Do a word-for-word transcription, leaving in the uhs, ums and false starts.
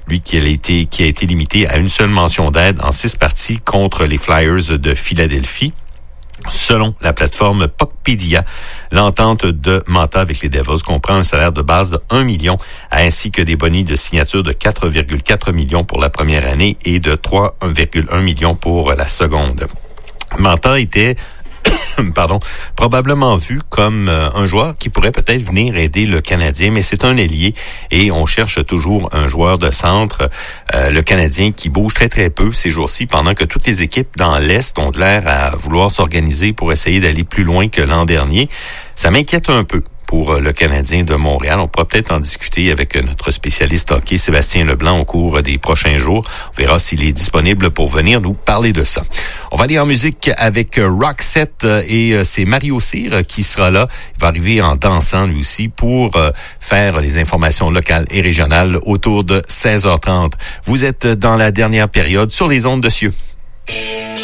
Lui qui a été, qui a été limité à une seule mention d'aide en six parties contre les Flyers de Philadelphie. Selon la plateforme Puckpedia, l'entente de Mantha avec les Devils comprend un salaire de base de un million ainsi que des bonus de signature de quatre virgule quatre millions pour la première année et de trois virgule un millions pour la seconde. Mantha était pardon, probablement vu comme euh, un joueur qui pourrait peut-être venir aider le Canadien, mais c'est un ailier et on cherche toujours un joueur de centre. Euh, le Canadien qui bouge très très peu ces jours-ci, pendant que toutes les équipes dans l'Est ont l'air à vouloir s'organiser pour essayer d'aller plus loin que l'an dernier. Ça m'inquiète un peu pour le Canadien de Montréal. On pourra peut-être en discuter avec notre spécialiste hockey, Sébastien Leblanc, au cours des prochains jours. On verra s'il est disponible pour venir nous parler de ça. On va aller en musique avec Roxette et c'est Mario Cyr qui sera là. Il va arriver en dansant lui aussi pour faire les informations locales et régionales autour de seize heures trente. Vous êtes dans la dernière période sur les ondes de Cieux.